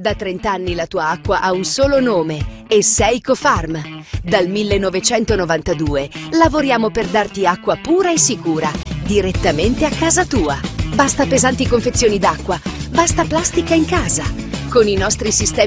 Da 30 anni la tua acqua ha un solo nome e sei Ecofarm. Dal 1992 lavoriamo per darti acqua pura e sicura, direttamente a casa tua. Basta pesanti confezioni d'acqua, basta plastica in casa. Con i nostri sistemi